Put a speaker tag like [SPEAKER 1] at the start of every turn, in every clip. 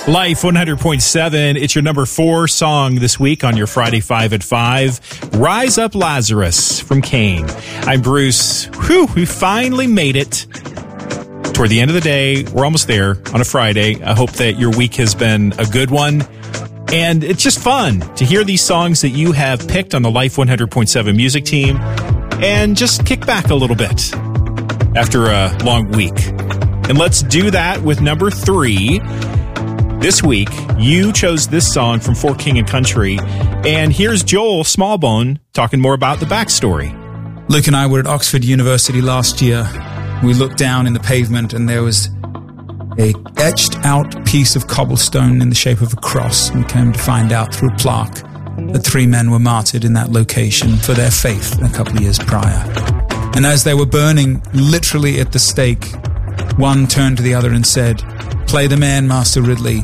[SPEAKER 1] Life 100.7. It's your number 4 song this week on your Friday 5 at 5. Rise Up Lazarus from Cain. I'm Bruce. Whew, we finally made it. Toward the end of the day, we're almost there on a Friday. I hope that your week has been a good one. And it's just fun to hear these songs that you have picked on the Life 100.7 music team and just kick back a little bit after a long week. And let's do that with number 3. This week, you chose this song from For King and Country, and here's Joel Smallbone talking more about the backstory.
[SPEAKER 2] Luke and I were at Oxford University last year. We looked down in the pavement, and there was a etched-out piece of cobblestone in the shape of a cross, and we came to find out through a plaque that 3 men were martyred in that location for their faith a couple of years prior. And as they were burning literally at the stake, one turned to the other and said, "Play the man, Master Ridley.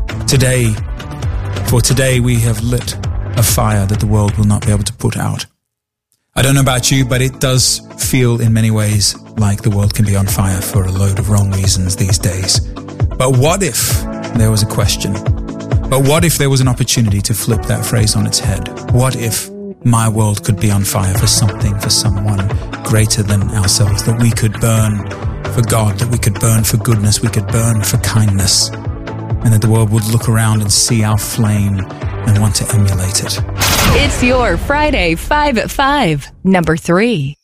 [SPEAKER 2] Today we have lit a fire that the world will not be able to put out." I don't know about you, but it does feel in many ways like the world can be on fire for a load of wrong reasons these days. But what if there was a question? But what if there was an opportunity to flip that phrase on its head? What if my world could be on fire for something, for someone greater than ourselves, that we could burn for God, that we could burn for goodness, we could burn for kindness, and that the world would look around and see our flame and want to emulate it.
[SPEAKER 3] It's your Friday 5 at 5, number 3.